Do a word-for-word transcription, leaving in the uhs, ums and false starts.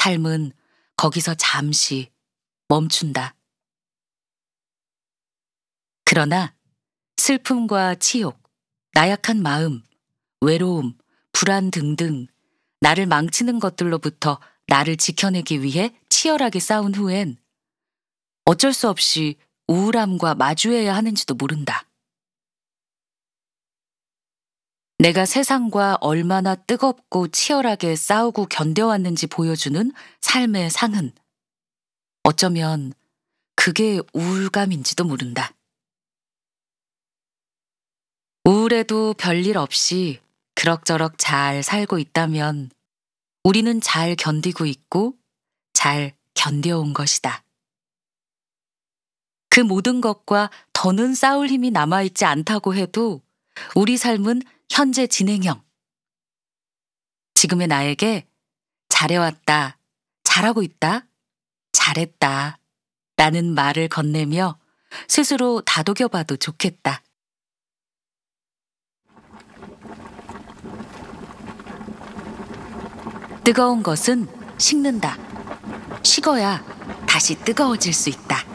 삶은 거기서 잠시 멈춘다. 그러나 슬픔과 치욕, 나약한 마음, 외로움, 불안 등등 나를 망치는 것들로부터 나를 지켜내기 위해 치열하게 싸운 후엔 어쩔 수 없이 우울함과 마주해야 하는지도 모른다. 내가 세상과 얼마나 뜨겁고 치열하게 싸우고 견뎌왔는지 보여주는 삶의 상흔. 어쩌면 그게 우울감인지도 모른다. 우울해도 별일 없이 그럭저럭 잘 살고 있다면 우리는 잘 견디고 있고 잘 견뎌온 것이다. 그 모든 것과 더는 싸울 힘이 남아있지 않다고 해도 우리 삶은 현재 진행형. 지금의 나에게 잘해왔다, 잘하고 있다, 잘했다 라는 말을 건네며 스스로 다독여봐도 좋겠다. 뜨거운 것은 식는다. 식어야 다시 뜨거워질 수 있다.